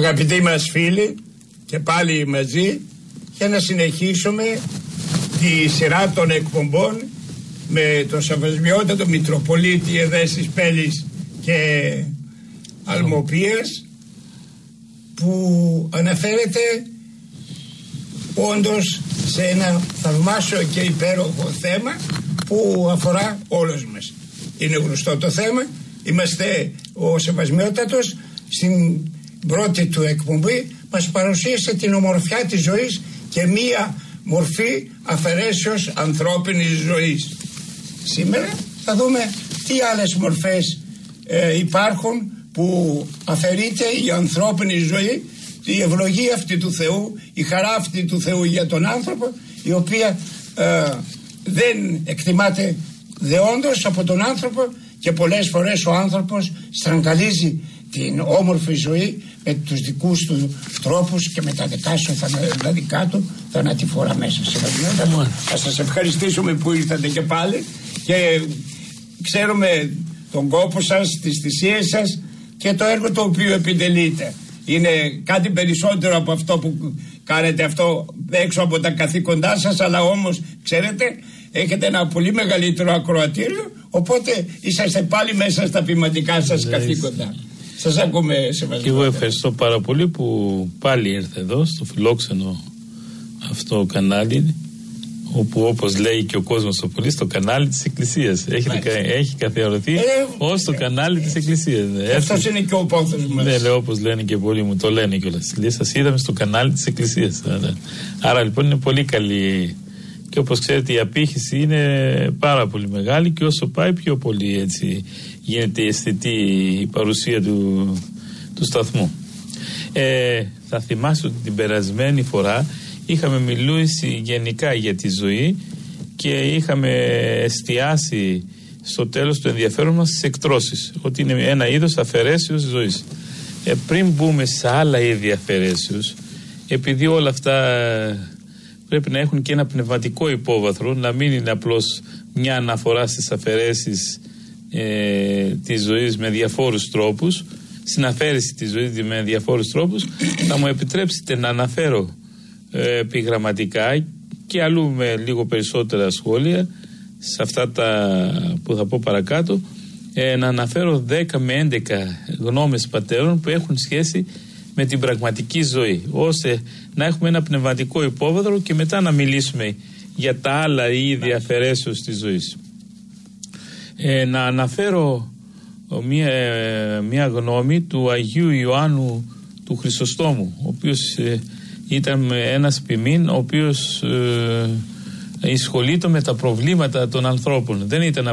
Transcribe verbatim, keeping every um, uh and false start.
Αγαπητοί μας φίλοι, και πάλι μαζί για να συνεχίσουμε τη σειρά των εκπομπών με τον Σεβασμιότατο Μητροπολίτη Εδέσης Πέλης και Αλμοπίας, που αναφέρεται όντως σε ένα θαυμάσιο και υπέροχο θέμα που αφορά όλους μας. Είναι γνωστό το θέμα. Είμαστε, ο Σεβασμιότατος στην πρώτη του εκπομπή μας παρουσίασε την ομορφιά της ζωής και μία μορφή αφαιρέσεως ανθρώπινης ζωής. Σήμερα θα δούμε τι άλλες μορφές ε, υπάρχουν που αφαιρείται η ανθρώπινη ζωή, η ευλογία αυτή του Θεού, η χαρά αυτή του Θεού για τον άνθρωπο, η οποία ε, δεν εκτιμάται δεόντως από τον άνθρωπο, και πολλές φορές ο άνθρωπος στραγγαλίζει την όμορφη ζωή με τους δικούς του τρόπους και με τα δικά σου, τα δικά του θανατηφόρα μέσα. Θα σας ευχαριστήσουμε που ήρθατε και πάλι, και ξέρουμε τον κόπο σας, τις θυσίες σας και το έργο το οποίο επιτελείτε. Είναι κάτι περισσότερο από αυτό που κάνετε αυτό έξω από τα καθήκοντά σας, αλλά όμως ξέρετε έχετε ένα πολύ μεγαλύτερο ακροατήριο, οπότε είσαστε πάλι μέσα στα ποιηματικά σας καθήκοντα. Σας ακούμε, Σεβασμιότατο. Και εγώ ευχαριστώ πάρα πολύ που πάλι ήρθε εδώ στο φιλόξενο αυτό κανάλι, όπου όπως λέει και ο κόσμος το πολύ, στο κανάλι της Εκκλησίας. Έχετε, έχει καθιερωθεί ε, ως το ε, κανάλι ε, της Εκκλησίας. Ε, αυτός είναι και ο πόθος μας. Ναι, λέω, όπως λένε και πολλοί μου, το λένε κιόλας. Σας είδαμε στο κανάλι της Εκκλησίας. Άρα λοιπόν είναι πολύ καλή. Και όπως ξέρετε η απήχηση είναι πάρα πολύ μεγάλη, και όσο πάει πιο πολύ έτσι γίνεται αισθητή η παρουσία του, του σταθμού. Ε, θα θυμάστε ότι την περασμένη φορά είχαμε μιλήσει γενικά για τη ζωή και είχαμε εστιάσει στο τέλος του ενδιαφέρον μας στις εκτρώσεις, ότι είναι ένα είδος αφαιρέσεως ζωής. Ε, πριν μπούμε σε άλλα είδη αφαιρέσεως, επειδή όλα αυτά πρέπει να έχουν και ένα πνευματικό υπόβαθρο, να μην είναι απλώς μια αναφορά στις αφαιρέσεις ε, της ζωής με διαφόρους τρόπους, στην αφαίρεση της ζωής με διαφόρους τρόπους, θα μου επιτρέψετε να αναφέρω ε, επιγραμματικά και αλλού με λίγο περισσότερα σχόλια σε αυτά τα που θα πω παρακάτω, ε, να αναφέρω δέκα με έντεκα γνώμες πατέρων που έχουν σχέση με την πραγματική ζωή, ώστε να έχουμε ένα πνευματικό υπόβαθρο και μετά να μιλήσουμε για τα άλλα είδη αφαιρέσεως της ζωής. Ε, να αναφέρω μία, μία γνώμη του Αγίου Ιωάννου του Χρυσοστόμου, ο οποίος ε, ήταν ένας ποιμήν, ο οποίος ε, ασχολείται με τα προβλήματα των ανθρώπων. Δεν ήταν